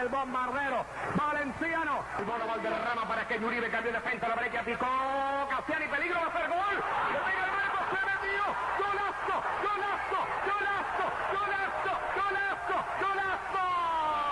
el bombardero. Valenciano. El bono Valderrama para que Uribe cambió defensa. La brecha picó. Cassiani, peligro, va a hacer gol.